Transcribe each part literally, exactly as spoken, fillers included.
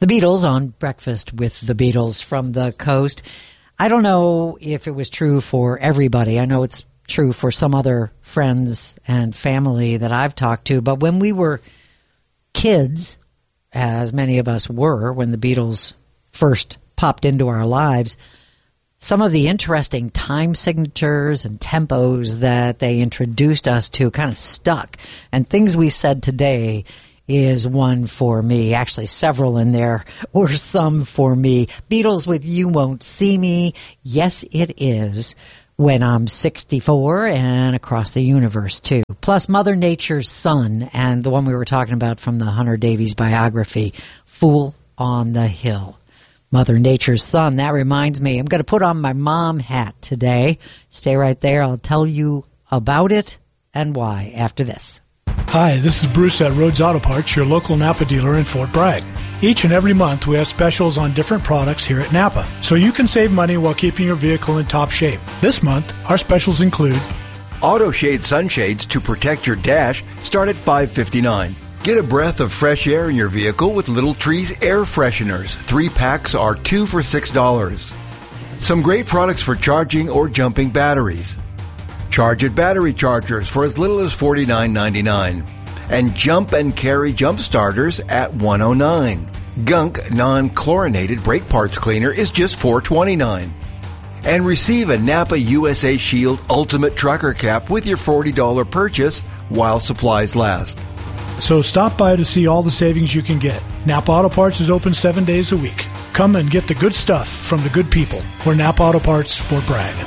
The Beatles on Breakfast with the Beatles from the coast. I don't know if it was true for everybody. I know it's true for some other friends and family that I've talked to. But when we were kids, as many of us were when the Beatles first popped into our lives, some of the interesting time signatures and tempos that they introduced us to kind of stuck. And Things We Said Today is one for me. Actually, several in there or some for me. Beatles with You Won't See Me. Yes, it is. When I'm sixty-four and Across the Universe, too. Plus Mother Nature's Son and the one we were talking about from the Hunter Davies biography, Fool on the Hill. Mother Nature's Son. That reminds me, I'm going to put on my mom hat today. Stay right there. I'll tell you about it and why after this. Hi, this is Bruce at Rhodes Auto Parts, your local Napa dealer in Fort Bragg. Each and every month we have specials on different products here at Napa, so you can save money while keeping your vehicle in top shape. This month, our specials include Auto Shade sunshades to protect your dash start at five fifty-nine. Get a breath of fresh air in your vehicle with Little Trees air fresheners. Three packs are two for six dollars. Some great products for charging or jumping batteries. Charge It battery chargers for as little as forty-nine ninety-nine. And Jump and Carry jump starters at one oh nine. Gunk non-chlorinated brake parts cleaner is just four twenty-nine. And receive a Napa U S A Shield Ultimate Trucker Cap with your forty dollars purchase while supplies last. So stop by to see all the savings you can get. Napa Auto Parts is open seven days a week. Come and get the good stuff from the good people. We're Napa Auto Parts, Fort Bragg.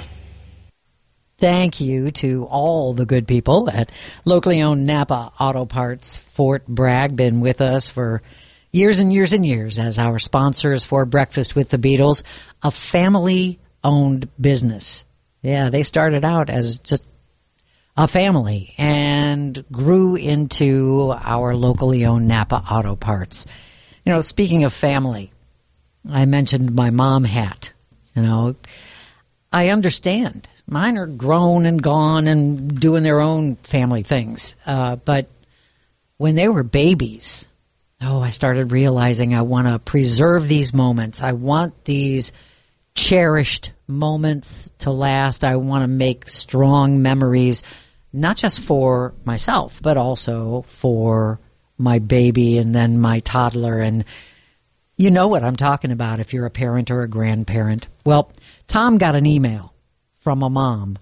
Thank you to all the good people at locally owned Napa Auto Parts, Fort Bragg. Been with us for years and years and years as our sponsors for Breakfast with the Beatles, a family-owned business. Yeah, they started out as just a family and grew into our locally owned Napa Auto Parts. You know, speaking of family, I mentioned my mom hat. You know, I understand. Mine are grown and gone and doing their own family things. Uh, but when they were babies, oh, I started realizing I want to preserve these moments. I want these cherished moments to last. I want to make strong memories, not just for myself, but also for my baby and then my toddler. And you know what I'm talking about if you're a parent or a grandparent. Well, Tom got an email from a mom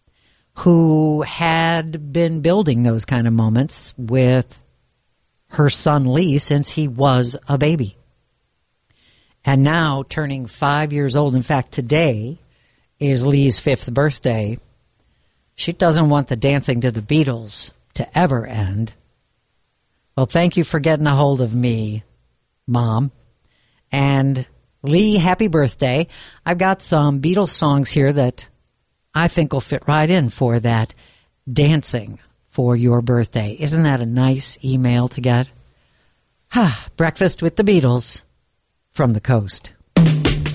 who had been building those kind of moments with her son Lee since he was a baby. And now turning five years old, in fact, today is Lee's fifth birthday. She doesn't want the dancing to the Beatles to ever end. Well, thank you for getting a hold of me, Mom. And Lee, happy birthday. I've got some Beatles songs here that I think will fit right in for that dancing for your birthday. Isn't that a nice email to get? Breakfast with the Beatles from the coast.